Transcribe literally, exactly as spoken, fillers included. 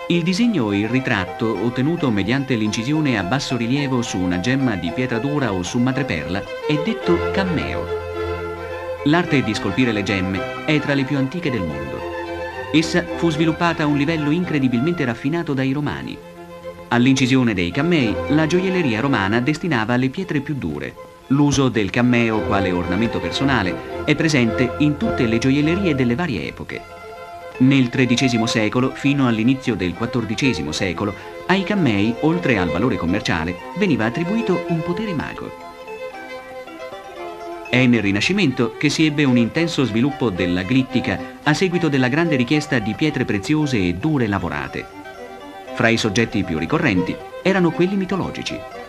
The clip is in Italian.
Il disegno e il ritratto, ottenuto mediante l'incisione a basso rilievo su una gemma di pietra dura o su madreperla, è detto cammeo. L'arte di scolpire le gemme è tra le più antiche del mondo. Essa fu sviluppata a un livello incredibilmente raffinato dai Romani. All'incisione dei cammei, la gioielleria romana destinava le pietre più dure. L'uso del cammeo quale ornamento personale è presente in tutte le gioiellerie delle varie epoche. Nel tredicesimo secolo, fino all'inizio del quattordicesimo secolo, ai cammei, oltre al valore commerciale, veniva attribuito un potere magico. È nel Rinascimento che si ebbe un intenso sviluppo della glittica a seguito della grande richiesta di pietre preziose e dure lavorate. Fra i soggetti più ricorrenti erano quelli mitologici.